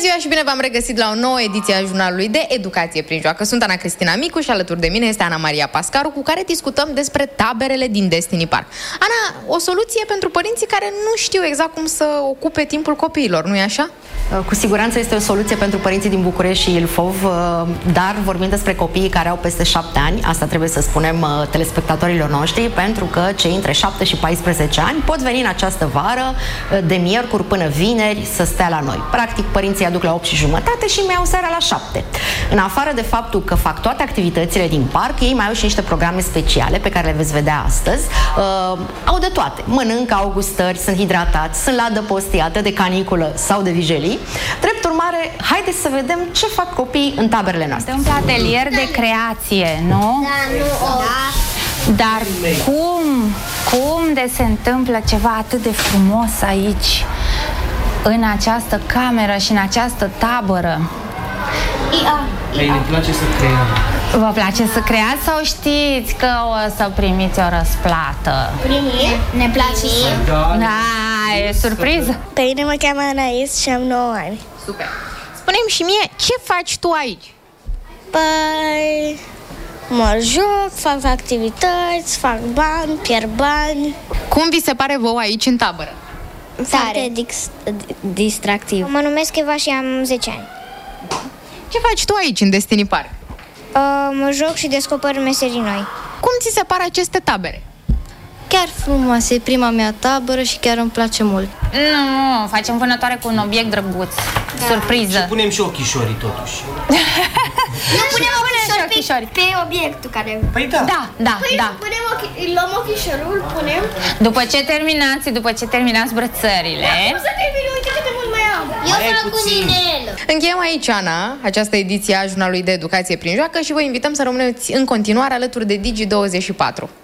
ziua și bine v-am regăsit la o nouă ediție a jurnalului de Educație prin Joacă. Sunt Ana Cristina Micu și alături de mine este Ana Maria Pascaru, cu care discutăm despre taberele din Destiny Park. Ana, o soluție pentru părinții care nu știu exact cum să ocupe timpul copiilor, nu-i așa? Cu siguranță este o soluție pentru părinții din București și Ilfov, dar vorbim despre copiii care au peste 7 ani, asta trebuie să spunem telespectatorilor noștri, pentru că cei între 7 și 14 ani pot veni în această vară, de miercuri până vineri, să stea la noi. Practic, părinții aduc la 8:30 și mai au seara la 7. În afară de faptul că fac toate activitățile din parc, ei mai au și niște programe speciale pe care le veți vedea astăzi. Au de toate. Mănâncă, au gustări, sunt hidratați, sunt la adăpost, iată, de caniculă sau de vijelii. Drept urmare, haideți să vedem ce fac copiii în taberele noastre. Este un atelier de creație, nu? Dar cum de se întâmplă ceva atât de frumos aici, în această cameră și în această tabără? Ne place să creăm. Vă place să creați sau știți că o să primiți o răsplată? Ne place și Da, e surpriză. Pe mine mă cheamă Anais și am 9 ani. Super! Spune-mi și mie, ce faci tu aici? Păi, mă joc, fac activități, fac bani, pierd bani. Cum vi se pare vouă aici în tabără? Foarte distractiv. Mă numesc Eva și am 10 ani. Ce faci tu aici în Destiny Park? Mă joc și descoper meserii noi. Cum ți se par aceste tabere? Chiar frumoasă, e prima mea tabără și chiar îmi place mult. Nu, facem vânătoare cu un obiect drăguț. Surpriză. Și punem și ochișorii totuși. Nu punem ochișori pe obiectul care... Păi da. Da. Luăm ochișorul, punem... După ce terminați brățările... Să termin, uite cât de mult mai am. Eu fac un inel. Încheiem aici, Ana, această ediție a jurnalului de Educație prin Joacă și vă invităm să rămâneți în continuare alături de Digi24.